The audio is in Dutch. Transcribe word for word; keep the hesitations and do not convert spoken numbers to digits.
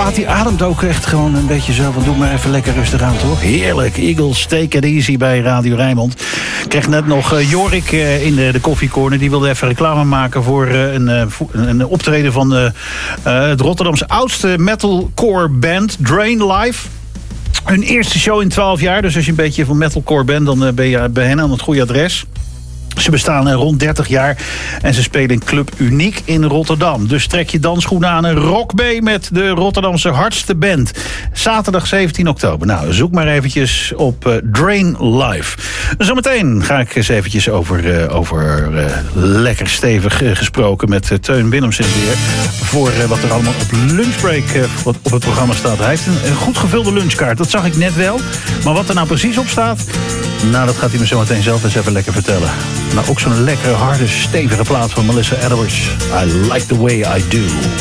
plaat die ademt ook echt gewoon een beetje zo van doe maar even lekker rustig aan, toch? Heerlijk. Eagles, take it easy bij Radio Rijnmond. Ik kreeg net nog uh, Jorik uh, in de, de koffiecorner. Die wilde even reclame maken voor uh, een, uh, een optreden van uh, uh, het Rotterdamse oudste metalcore band, Drain Live. Hun eerste show in twaalf jaar. Dus als je een beetje van metalcore bent, dan uh, ben je bij hen aan het goede adres. Ze bestaan rond dertig jaar en ze spelen in Club Uniek in Rotterdam. Dus trek je dansschoenen aan en rock mee met de Rotterdamse hardste band. Zaterdag zeventien oktober. Nou, zoek maar eventjes op uh, Drain Live. Zometeen ga ik eens eventjes over, uh, over uh, lekker stevig uh, gesproken met uh, Teun Willemsen weer. Voor uh, wat er allemaal op lunchbreak uh, wat op het programma staat. Hij heeft een, een goed gevulde lunchkaart, dat zag ik net wel. Maar wat er nou precies op staat, nou, dat gaat hij me zo meteen zelf eens even lekker vertellen. Nou, ook zo'n lekkere, harde, stevige plaat van Melissa Edwards. I like the way I do.